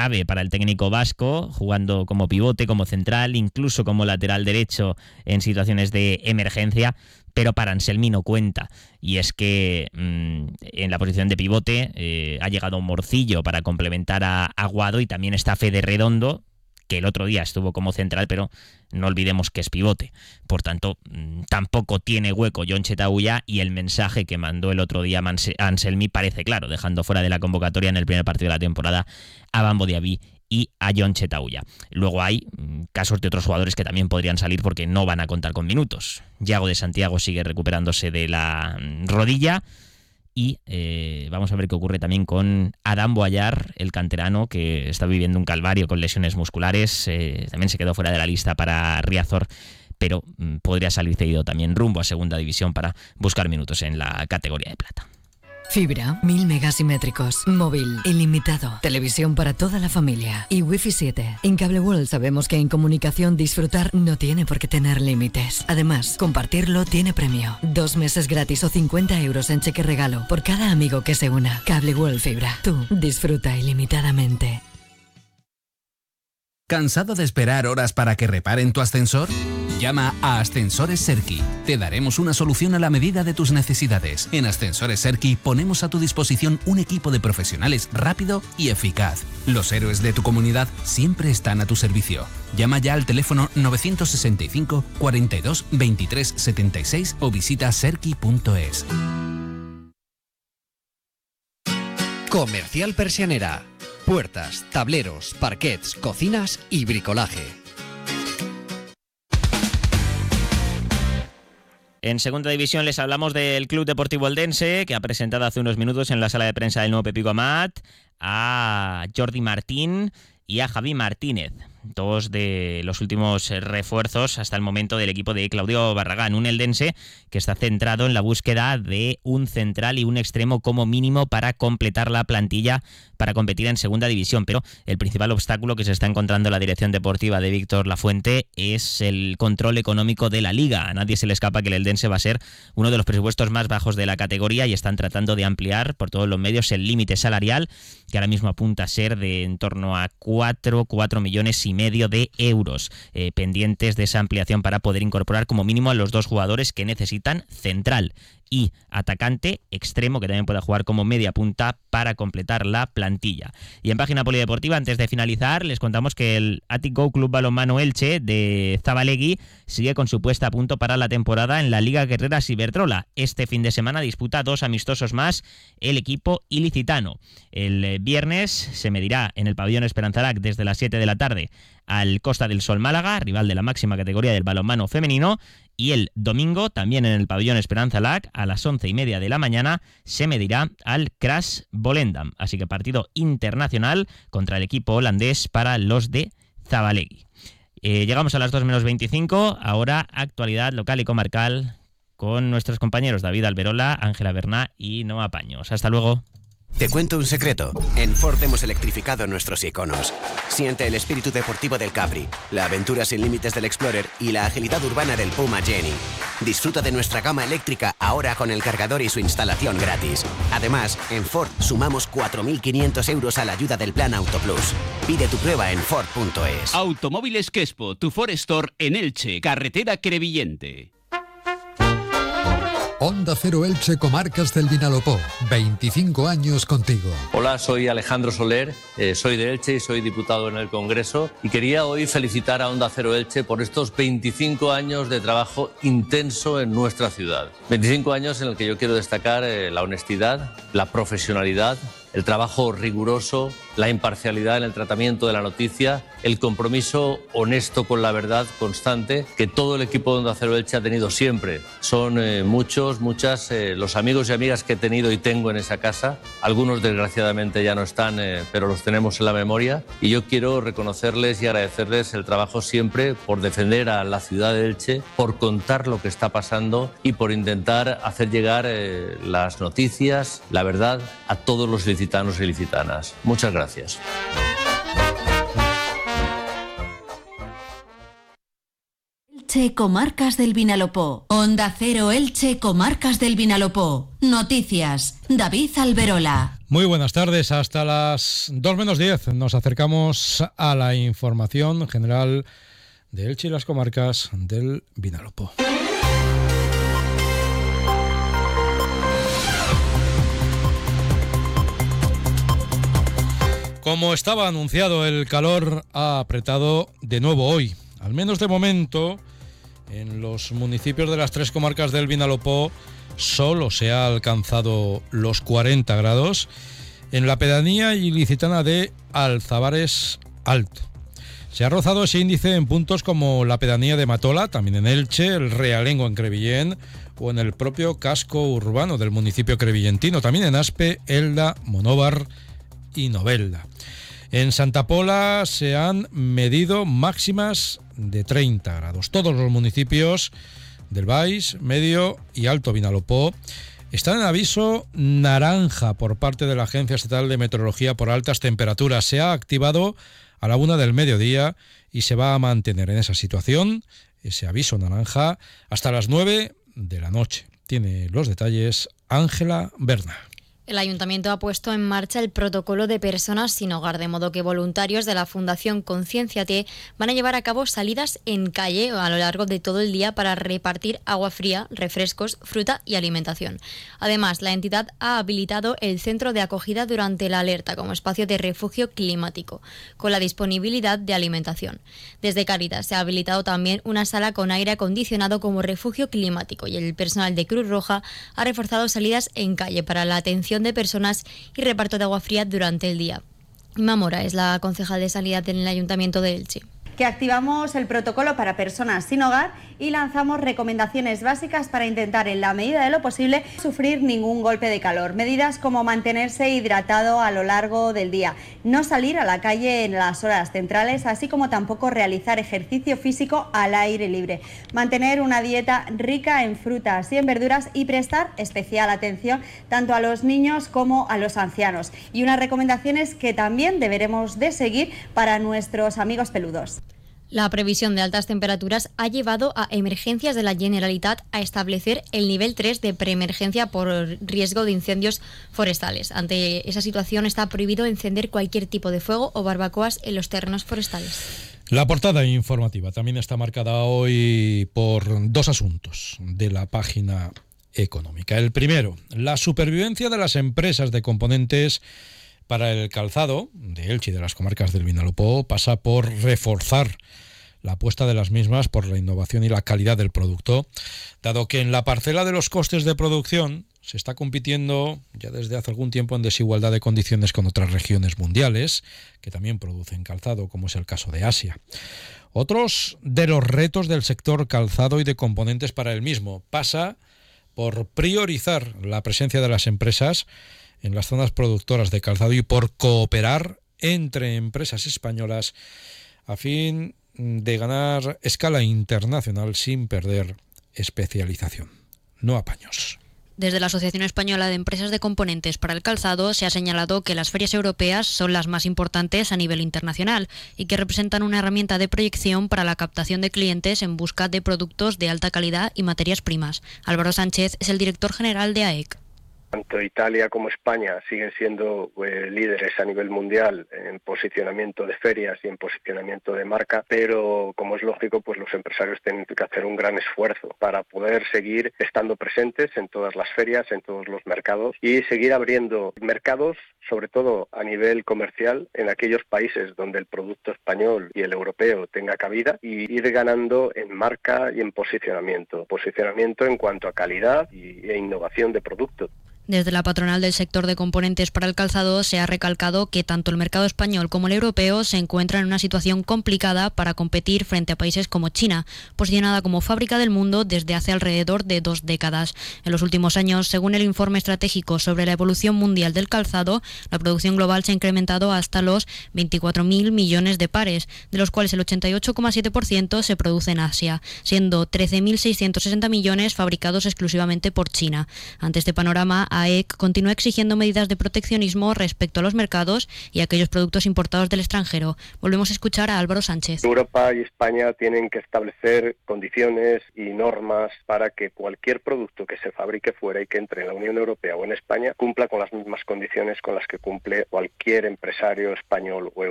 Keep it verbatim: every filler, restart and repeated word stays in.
clave para el técnico vasco, jugando como pivote, como central, incluso como lateral derecho en situaciones de emergencia, pero para Anselmi no cuenta. Y es que mmm, en la posición de pivote eh, ha llegado Morcillo para complementar a Aguado, y también está Fede Redondo, que el otro día estuvo como central, pero no olvidemos que es pivote. Por tanto, tampoco tiene hueco Jon Chetauya, y el mensaje que mandó el otro día Anselmi parece claro, dejando fuera de la convocatoria en el primer partido de la temporada a Bambo Diaby y a Jon Chetauya. Luego hay casos de otros jugadores que también podrían salir porque no van a contar con minutos. Yago de Santiago sigue recuperándose de la rodilla. Y eh, vamos a ver qué ocurre también con Adán Boyar, el canterano, que está viviendo un calvario con lesiones musculares. Eh, también se quedó fuera de la lista para Riazor, pero mm, podría salir cedido también rumbo a segunda división para buscar minutos en la categoría de plata. Fibra, mil megasimétricos, móvil, ilimitado, televisión para toda la familia y Wi-Fi siete. En Cable World sabemos que en comunicación disfrutar no tiene por qué tener límites. Además, compartirlo tiene premio. Dos meses gratis o cincuenta euros en cheque regalo por cada amigo que se una. Cable World Fibra. Tú disfruta ilimitadamente. ¿Cansado de esperar horas para que reparen tu ascensor? Llama a Ascensores Serki. Te daremos una solución a la medida de tus necesidades. En Ascensores Serki ponemos a tu disposición un equipo de profesionales rápido y eficaz. Los héroes de tu comunidad siempre están a tu servicio. Llama ya al teléfono novecientos sesenta y cinco, cuarenta y dos, veintitrés, setenta y seis o visita serki punto es. Comercial Persianera. Puertas, tableros, parquets, cocinas y bricolaje. En segunda división les hablamos del Club Deportivo Eldense, que ha presentado hace unos minutos en la sala de prensa del nuevo Pepico Amat a Jordi Martín y a Javi Martínez, dos de los últimos refuerzos hasta el momento del equipo de Claudio Barragán. Un eldense que está centrado en la búsqueda de un central y un extremo como mínimo para completar la plantilla para competir en segunda división, pero el principal obstáculo que se está encontrando la dirección deportiva de Víctor Lafuente es el control económico de la liga. A nadie se le escapa que el eldense va a ser uno de los presupuestos más bajos de la categoría y están tratando de ampliar por todos los medios el límite salarial, que ahora mismo apunta a ser de en torno a cuatro, cuatro millones y medio de euros, eh, pendientes de esa ampliación para poder incorporar como mínimo a los dos jugadores que necesitan: central y atacante extremo, que también pueda jugar como media punta para completar la plantilla. Y en página polideportiva, antes de finalizar, les contamos que el Athletic Go Club Balonmano Elche de Zabalegui sigue con su puesta a punto para la temporada en la Liga Guerreras Iberdrola. Este fin de semana disputa dos amistosos más el equipo ilicitano. El viernes se medirá en el pabellón Esperanzarac desde las siete de la tarde al Costa del Sol Málaga, rival de la máxima categoría del balonmano femenino, y el domingo, también en el pabellón Esperanzarac, a las once y media de la mañana, se medirá al Crash Volendam. Así que partido internacional contra el equipo holandés para los de Zabalegui. Eh, llegamos a las dos menos veinticinco, ahora actualidad local y comarcal con nuestros compañeros David Alberola, Ángela Berná y Noa Paños. Hasta luego. Te cuento un secreto. En Ford hemos electrificado nuestros iconos. Siente el espíritu deportivo del Capri, la aventura sin límites del Explorer y la agilidad urbana del Puma Jenny. Disfruta de nuestra gama eléctrica ahora con el cargador y su instalación gratis. Además, en Ford sumamos cuatro mil quinientos euros a la ayuda del Plan Auto Plus. Pide tu prueba en Ford punto es. Automóviles Quespo, tu Ford Store en Elche, carretera Crevillente. Onda Cero Elche, Comarcas del Vinalopó. veinticinco años contigo. Hola, soy Alejandro Soler, eh, soy de Elche y soy diputado en el Congreso. Y quería hoy felicitar a Onda Cero Elche por estos veinticinco años de trabajo intenso en nuestra ciudad. veinticinco años en el que yo quiero destacar eh, la honestidad, la profesionalidad, el trabajo riguroso, la imparcialidad en el tratamiento de la noticia, el compromiso honesto con la verdad constante que todo el equipo de Onda Cero Elche ha tenido siempre. Son eh, muchos, muchas eh, los amigos y amigas que he tenido y tengo en esa casa. Algunos desgraciadamente ya no están, eh, pero los tenemos en la memoria. Y yo quiero reconocerles y agradecerles el trabajo siempre por defender a la ciudad de Elche, por contar lo que está pasando y por intentar hacer llegar eh, las noticias, la verdad, a todos los ilicitanos y ilicitanas. Muchas gracias. Elche, Comarcas del Vinalopó. Onda Cero Elche, Comarcas del Vinalopó. Noticias, David Alberola. Muy buenas tardes, hasta las dos menos diez nos acercamos a la información general de Elche y las comarcas del Vinalopó. Como estaba anunciado, el calor ha apretado de nuevo hoy, al menos de momento. En los municipios de las tres comarcas del Vinalopó solo se ha alcanzado los cuarenta grados en la pedanía ilicitana de Alzabares Alto. Se ha rozado ese índice en puntos como la pedanía de Matola, también en Elche, el Realengo en Crevillén o en el propio casco urbano del municipio crevillentino, también en Aspe, Elda, Monóvar y Novelda. En Santa Pola se han medido máximas de treinta grados. Todos los municipios del Baix, Medio y Alto Vinalopó están en aviso naranja por parte de la Agencia Estatal de Meteorología por altas temperaturas. Se ha activado a la una del mediodía y se va a mantener en esa situación, ese aviso naranja, hasta las nueve de la noche. Tiene los detalles Ángela Berna. El Ayuntamiento ha puesto en marcha el protocolo de personas sin hogar, de modo que voluntarios de la Fundación Concienciate van a llevar a cabo salidas en calle a lo largo de todo el día para repartir agua fría, refrescos, fruta y alimentación. Además, la entidad ha habilitado el centro de acogida durante la alerta como espacio de refugio climático, con la disponibilidad de alimentación. Desde Cáritas se ha habilitado también una sala con aire acondicionado como refugio climático y el personal de Cruz Roja ha reforzado salidas en calle para la atención de personas y reparto de agua fría durante el día. Inma Mora es la concejal de Sanidad en el Ayuntamiento de Elche. Que activamos el protocolo para personas sin hogar y lanzamos recomendaciones básicas para intentar, en la medida de lo posible, sufrir ningún golpe de calor. Medidas como mantenerse hidratado a lo largo del día, no salir a la calle en las horas centrales, así como tampoco realizar ejercicio físico al aire libre. Mantener una dieta rica en frutas y en verduras y prestar especial atención tanto a los niños como a los ancianos. Y unas recomendaciones que también deberemos de seguir para nuestros amigos peludos. La previsión de altas temperaturas ha llevado a Emergencias de la Generalitat a establecer el nivel tres de preemergencia por riesgo de incendios forestales. Ante esa situación está prohibido encender cualquier tipo de fuego o barbacoas en los terrenos forestales. La portada informativa también está marcada hoy por dos asuntos de la página económica. El primero, la supervivencia de las empresas de componentes para el calzado de Elche y de las comarcas del Vinalopó pasa por reforzar la apuesta de las mismas por la innovación y la calidad del producto, dado que en la parcela de los costes de producción se está compitiendo ya desde hace algún tiempo en desigualdad de condiciones con otras regiones mundiales que también producen calzado, como es el caso de Asia. Otros de los retos del sector calzado y de componentes para el mismo pasa por priorizar la presencia de las empresas en las zonas productoras de calzado y por cooperar entre empresas españolas a fin de ganar escala internacional sin perder especialización. No apaños. Desde la Asociación Española de Empresas de Componentes para el Calzado se ha señalado que las ferias europeas son las más importantes a nivel internacional y que representan una herramienta de proyección para la captación de clientes en busca de productos de alta calidad y materias primas. Álvaro Sánchez es el director general de A E C. Tanto Italia como España siguen siendo eh, líderes a nivel mundial en posicionamiento de ferias y en posicionamiento de marca, pero como es lógico, pues los empresarios tienen que hacer un gran esfuerzo para poder seguir estando presentes en todas las ferias, en todos los mercados y seguir abriendo mercados, sobre todo a nivel comercial, en aquellos países donde el producto español y el europeo tenga cabida y ir ganando en marca y en posicionamiento, posicionamiento en cuanto a calidad y, e innovación de producto. Desde la patronal del sector de componentes para el calzado se ha recalcado que tanto el mercado español como el europeo se encuentran en una situación complicada para competir frente a países como China, posicionada como fábrica del mundo desde hace alrededor de dos décadas. En los últimos años, según el informe estratégico sobre la evolución mundial del calzado, La producción global se ha incrementado hasta los veinticuatro mil millones de pares, de los cuales el ochenta y ocho coma siete por ciento se produce en Asia, siendo trece mil seiscientos sesenta millones fabricados exclusivamente por China. Ante este panorama, A E C continúa exigiendo medidas de proteccionismo respecto a los mercados y a aquellos productos importados del extranjero. Volvemos a escuchar a Álvaro Sánchez. Europa y España tienen que establecer condiciones y normas para que cualquier producto que se fabrique fuera y que entre en la Unión Europea o en España cumpla con las mismas condiciones con las que cumple cualquier empresario español o europeo.